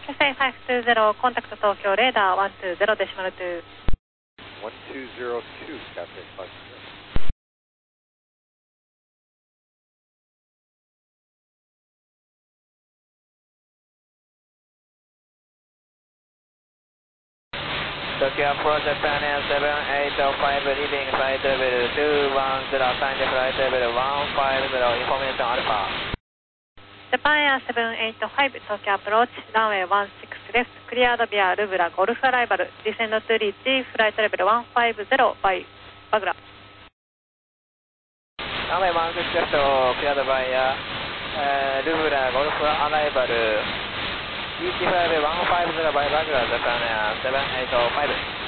SA520 コンタクト東京レーダー120デシマル2。 1202 Cathay 520。 Tokyo approach Japan Air 7805 leaving flight level 210 time flight level 150 information Alpha Japan Air 785 Tokyo approach runway 16 left cleared via Lubra Golf arrival descend to reach flight level 150 by Bagla Runway 16 left cleared via Lubra Golf arrival reach flight level 150 by Bagla Japan Air 7805